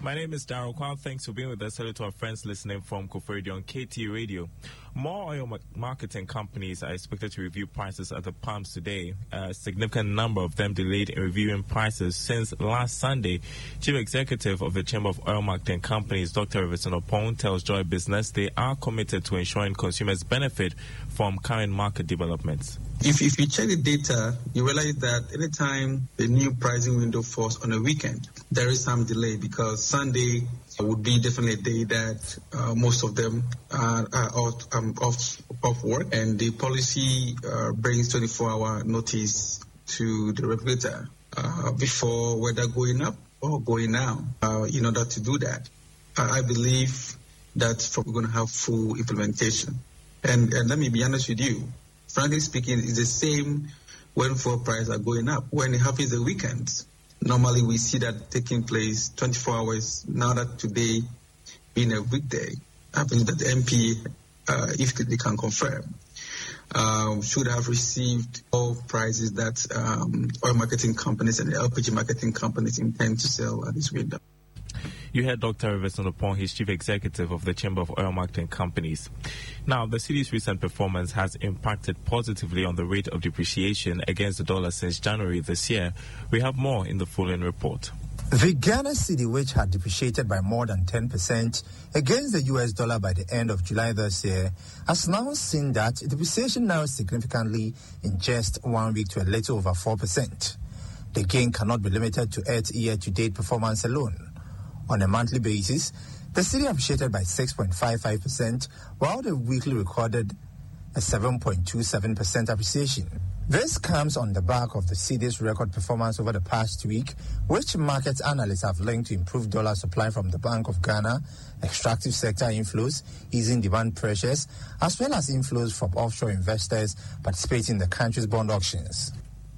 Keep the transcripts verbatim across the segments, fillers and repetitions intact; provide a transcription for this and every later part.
My name is Daryl Kwao. Thanks for being with us. Hello to our friends listening from Koforidua on K T Radio. More oil ma- marketing companies are expected to review prices at the pumps today. A significant number of them delayed in reviewing prices since last Sunday. Chief Executive of the Chamber of Oil Marketing Companies, Doctor Everson Opong, tells Joy Business they are committed to ensuring consumers benefit from current market developments. If, if you check the data, you realize that anytime the new pricing window falls on a weekend, there is some delay because Sunday would be definitely a day that uh, most of them are, are out, um, off, off work, and the policy uh, brings twenty-four hour notice to the regulator uh, before whether going up or going down uh, in order to do that. Uh, I believe that we're going to have full implementation. And, and let me be honest with you. Frankly speaking, it's the same when fuel prices are going up. When it happens the weekends, normally we see that taking place twenty-four hours. Now that today being a weekday, I believe that the M P, uh, if they can confirm, uh, should have received all prices that um, oil marketing companies and the L P G marketing companies intend to sell at this window. You heard Doctor Everson Opong, his chief executive of the Chamber of Oil Marketing Companies. Now, the city's recent performance has impacted positively on the rate of depreciation against the dollar since January this year. We have more in the following report. The Ghana cedi, which had depreciated by more than ten percent against the U S dollar by the end of July this year, has now seen that depreciation narrowed significantly in just one week to a little over four percent. The gain cannot be limited to its year-to-date performance alone. On a monthly basis, the cedi appreciated by six point five five percent, while the weekly recorded a seven point two seven percent appreciation. This comes on the back of the cedi's record performance over the past week, which market analysts have linked to improved dollar supply from the Bank of Ghana, extractive sector inflows, easing demand pressures, as well as inflows from offshore investors participating in the country's bond auctions.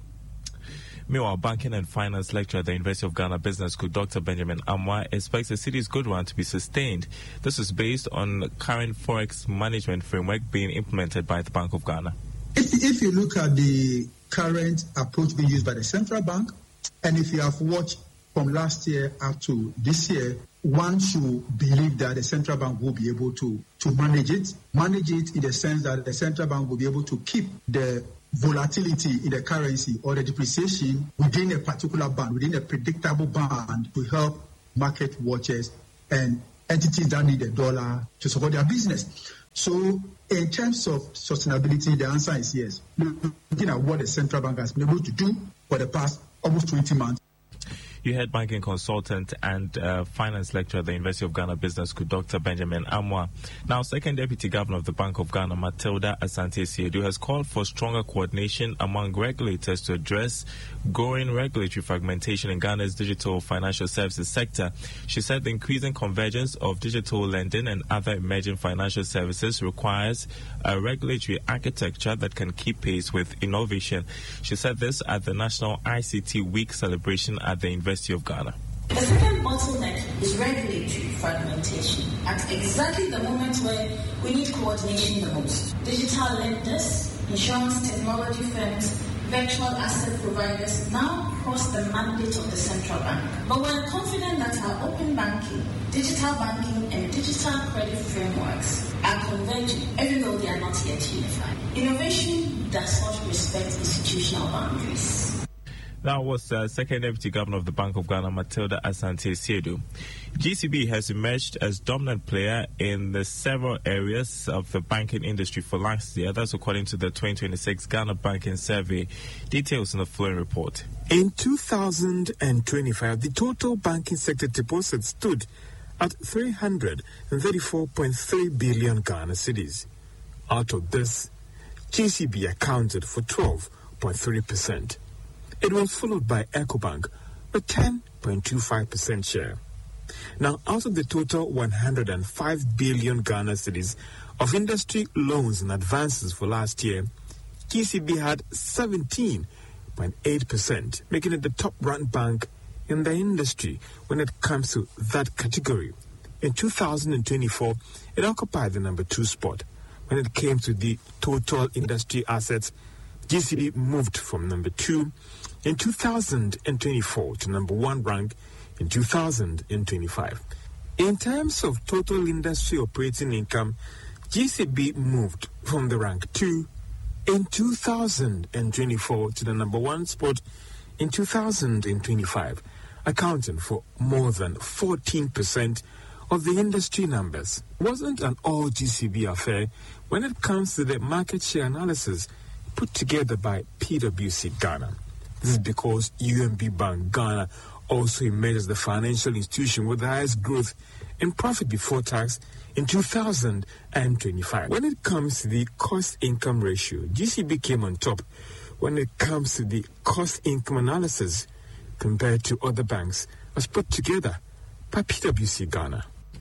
Meanwhile, banking and finance lecturer at the University of Ghana Business School, Doctor Benjamin Amwa, expects the city's good run to be sustained. This is based on current forex management framework being implemented by the Bank of Ghana. If, if you look at the current approach being used by the central bank, and if you have watched from last year up to this year, one should believe that the central bank will be able to, to manage it, manage it in the sense that the central bank will be able to keep the volatility in the currency or the depreciation within a particular band, within a predictable band, to help market watchers and entities that need the dollar to support their business. So in terms of sustainability, the answer is yes. Looking at what the central bank has been able to do for the past almost twenty months. You heard banking consultant and uh, finance lecturer at the University of Ghana Business School, Doctor Benjamin Amwa. Now, Second Deputy Governor of the Bank of Ghana, Matilda Asante-Siedu, has called for stronger coordination among regulators to address growing regulatory fragmentation in Ghana's digital financial services sector. She said the increasing convergence of digital lending and other emerging financial services requires a regulatory architecture that can keep pace with innovation. She said this at the National I C T Week celebration at the University of Ghana. The second bottleneck is regulatory fragmentation. At exactly the moment where we need coordination the most, digital lenders, insurance technology firms, virtual asset providers now cross the mandate of the central bank. But we're confident that our open banking, digital banking, and digital credit frameworks are converging, even though they are not yet unified. Innovation does not respect institutional boundaries. That was uh, Second Deputy Governor of the Bank of Ghana, Matilda Asante-Siedu. G C B has emerged as dominant player in the several areas of the banking industry for last year. That's according to the twenty twenty-six Ghana Banking Survey. Details in the following report. In two thousand twenty-five, the total banking sector deposits stood at three hundred thirty-four point three billion Ghana cedis. Out of this, G C B accounted for twelve point three percent. It was followed by EcoBank with ten point two five percent share. Now, out of the total one hundred five billion Ghana cedis of industry loans and advances for last year, G C B had seventeen point eight percent, making it the top-ranked bank in the industry when it comes to that category. In two thousand twenty-four, it occupied the number two spot. When it came to the total industry assets, G C B moved from number two in two thousand twenty-four to number one rank in two thousand twenty-five. In terms of total industry operating income, G C B moved from the rank two in two thousand twenty-four to the number one spot in two thousand twenty-five, accounting for more than fourteen percent of the industry numbers. It wasn't an all G C B affair when it comes to the market share analysis put together by P W C Ghana. This is because U M B Bank Ghana also emerged as the financial institution with the highest growth in profit before tax in two thousand twenty-five. When it comes to the cost-income ratio, G C B came on top when it comes to the cost-income analysis compared to other banks as put together by P W C Ghana.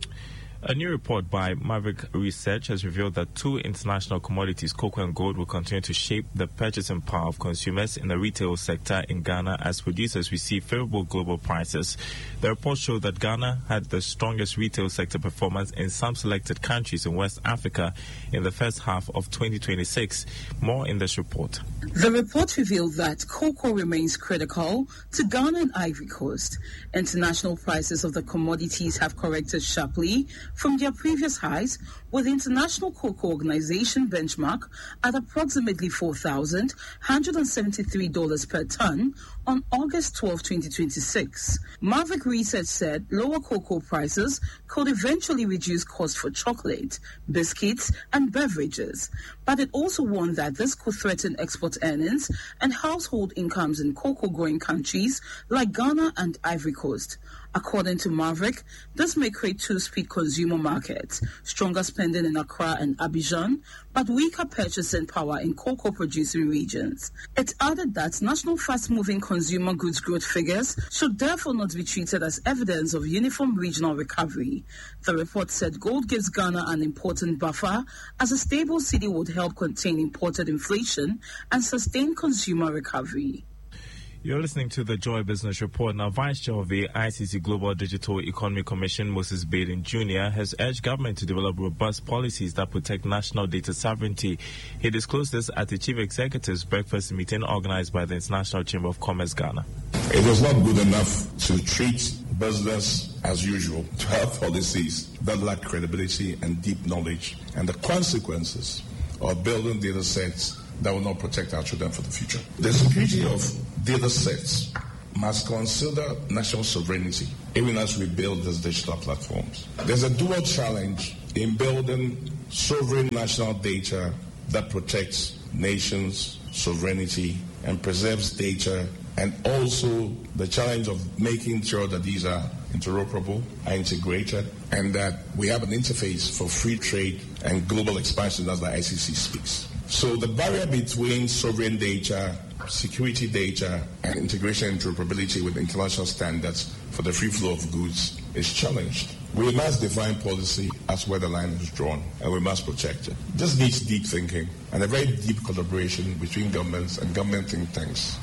A new report by Maverick Research has revealed that two international commodities, cocoa and gold, will continue to shape the purchasing power of consumers in the retail sector in Ghana as producers receive favorable global prices. The report showed that Ghana had the strongest retail sector performance in some selected countries in West Africa in the first half of twenty twenty-six. More in this report. The report revealed that cocoa remains critical to Ghana and Ivory Coast. International prices of the commodities have corrected sharply from their previous highs, with the International Cocoa Organization benchmark at approximately four thousand one hundred seventy-three dollars per ton on August twelfth, twenty twenty-six. Maverick Research said lower cocoa prices could eventually reduce costs for chocolate, biscuits, and beverages, but it also warned that this could threaten export earnings and household incomes in cocoa-growing countries like Ghana and Ivory Coast. According to Maverick, this may create two-speed consumer markets, stronger spending in Accra and Abidjan, but weaker purchasing power in cocoa-producing regions. It added that national fast-moving consumer goods growth figures should therefore not be treated as evidence of uniform regional recovery. The report said gold gives Ghana an important buffer, as a stable cedi would help contain imported inflation and sustain consumer recovery. You're listening to the Joy Business Report. Now, Vice Chair of the I C C Global Digital Economy Commission, Moses Baden Junior, has urged government to develop robust policies that protect national data sovereignty. He disclosed this at the Chief Executive's breakfast meeting organized by the International Chamber of Commerce Ghana. It is not good enough to treat business as usual, to have policies that lack credibility and deep knowledge, and the consequences of building data sets that will not protect our children for the future. The security of data sets must consider national sovereignty, even as we build these digital platforms. There's a dual challenge in building sovereign national data that protects nations' sovereignty and preserves data, and also the challenge of making sure that these are interoperable, are integrated, and that we have an interface for free trade and global expansion as the I C C speaks. So the barrier between sovereign data, security data, and integration and interoperability with international standards for the free flow of goods is challenged. We must define policy as where the line is drawn, and we must protect it. This needs deep thinking and a very deep collaboration between governments and government think tanks.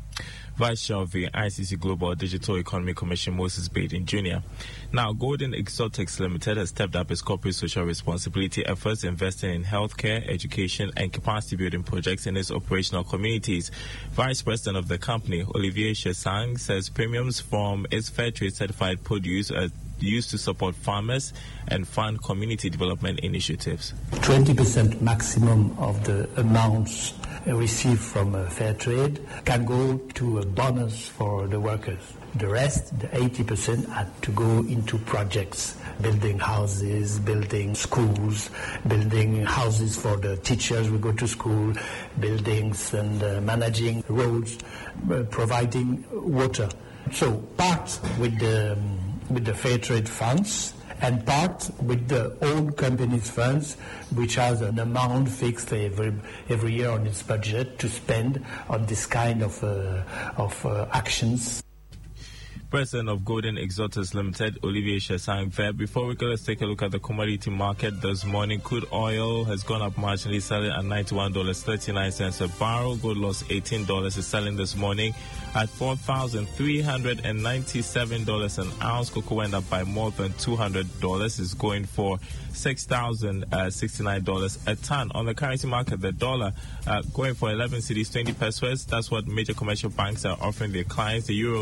Vice Chair of the I C C Global Digital Economy Commission, Moses Baden Junior Now, Golden Exotics Limited has stepped up its corporate social responsibility efforts, investing in healthcare, education, and capacity building projects in its operational communities. Vice President of the company, Olivier Chesang, says premiums from its fair trade certified produce are used to support farmers and fund community development initiatives. twenty percent maximum of the amounts received from uh, fair trade can go to a bonus for the workers. The rest, the eighty percent, had to go into projects, building houses, building schools, building houses for the teachers who go to school, buildings and uh, managing roads, uh, providing water. So part with the, um, with the fair trade funds, and part with the own company's funds, which has an amount fixed every every year on its budget to spend on this kind of uh, of uh, actions. President of Golden Exotics Limited, Olivier Chesang, there. Before we go, let's take a look at the commodity market this morning. Crude oil has gone up marginally, selling at ninety-one dollars and thirty-nine cents a barrel. Gold lost eighteen dollars, is selling this morning at four thousand three hundred ninety-seven dollars an ounce. Cocoa went up by more than two hundred dollars, is going for six thousand sixty-nine dollars a ton. On the currency market, the dollar uh, going for eleven cedis, twenty pesos. That's what major commercial banks are offering their clients. The euro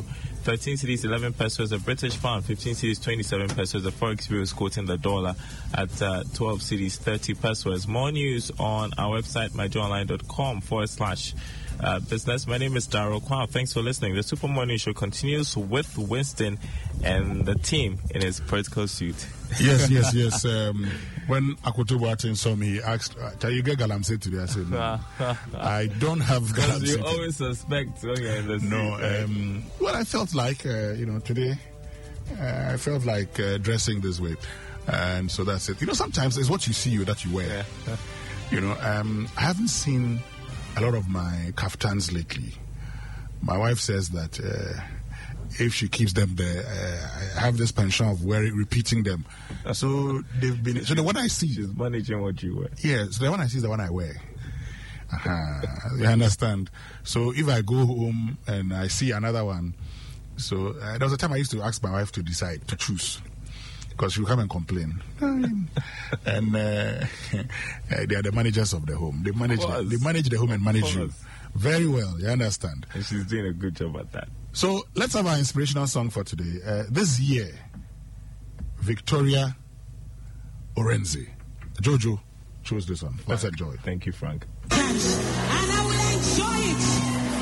thirteen cedis, eleven pesos a British pound, fifteen cedis, twenty-seven pesos. The Forex Bureau is quoting the dollar at uh, twelve cedis, thirty pesos. More news on our website, myjoyonline.com forward slash uh, business. My name is Daryl Kwao. Thanks for listening. The Super Morning Show continues with Winston and the team in his political suit. Yes, yes, yes. Um, when Akoto Boateng saw me, he asked, "Can you get galamsey today?" I said, "No, I don't have galamsey." Because you always suspect when you're in the suit. No, um, well, I felt like, uh, you know, today, uh, I felt like uh, dressing this way. And so that's it. You know, sometimes it's what you see you that you wear. Yeah. You know, um, I haven't seen a lot of my kaftans lately. My wife says that uh, if she keeps them there, uh, I have this penchant of wearing, repeating them. So they've been. So the one I see, she's managing what you wear. Yeah. So the one I see is the one I wear. Uh-huh. You understand? So if I go home and I see another one, so uh, there was a time I used to ask my wife to decide to choose. Because she'll come and complain. and uh, they are the managers of the home. They manage the, they manage the home and manage you. Very well, you understand. And she's doing a good job at that. So let's have our inspirational song for today. Uh, this year, Victoria Orenze. Jojo chose this one. Let's enjoy. Thank you, Frank. And I will enjoy it.